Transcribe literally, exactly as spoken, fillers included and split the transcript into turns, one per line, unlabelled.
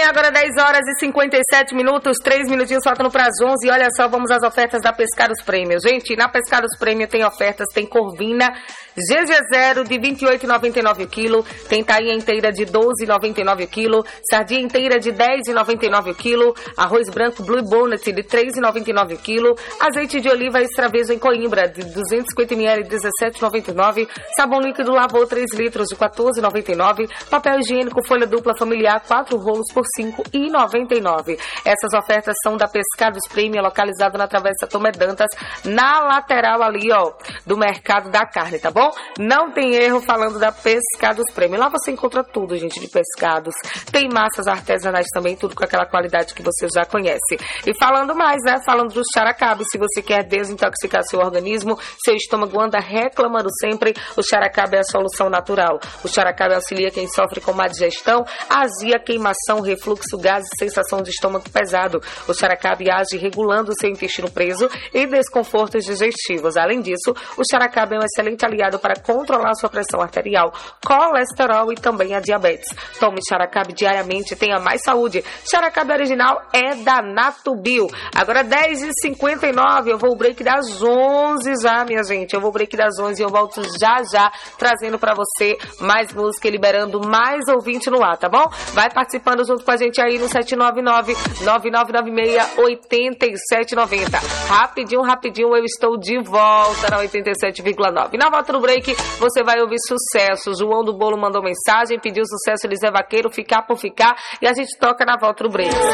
agora dez horas e cinquenta e sete minutos, três minutinhos faltando para as onze. E olha só, vamos às ofertas da Pescados Prêmio. Gente, na Pescados Prêmio tem ofertas, tem corvina G G zero de vinte e oito reais e noventa e nove centavos o quilo, tem tainha inteira de doze reais e noventa e nove centavos o quilo, sardinha inteira de dez reais e noventa e nove centavos o quilo, arroz branco Blue Bonnet de três reais e noventa e nove centavos o quilo, azeite de oliva extra virgem em Coimbra de duzentos e cinquenta mililitros de dezessete reais e noventa e nove centavos, sabão líquido Lavô três litros de quatorze reais e noventa e nove centavos, papel higiênico folha dupla familiar quatro rolos por cinco reais e noventa e nove centavos. Essas ofertas são da Pescados Prêmio, localizado na Travessa Tomé Dantas, na lateral ali, ó, do Mercado da Carne, tá bom? Não tem erro falando da Pescados Prêmio. Lá você encontra tudo, gente, de pescados. Tem massas artesanais também, tudo com aquela qualidade que você já conhece. E falando mais, né? Falando do Xaracabe, se você quer desintoxicar seu organismo, seu estômago anda reclamando sempre, o Xaracabe é a solução natural. O Xaracabe auxilia quem sofre com má digestão, azia, queimação, refluxo, gases, sensação de estômago pesado. O Xaracabe age regulando o seu intestino preso e desconfortos digestivos. Além disso, o Xaracabe é um excelente aliado para controlar sua pressão arterial, colesterol e também a diabetes. Tome Xaracabe diariamente, tenha mais saúde. Xaracabe original é da Natubio. Agora dez e cinquenta e nove, eu vou o break das onze já, minha gente. Eu vou o break das onze e eu volto já já, trazendo pra você mais música e liberando mais ouvinte no ar, tá bom? Vai participando junto com a gente aí no sete nove nove, nove nove nove seis, oito sete nove zero. Rapidinho, rapidinho, eu estou de volta na oitenta e sete vírgula nove. Na volta do break, você vai ouvir sucesso. João do Bolo mandou mensagem, pediu sucesso, Elisé Vaqueiro, Ficar por Ficar, e a gente toca na volta do break.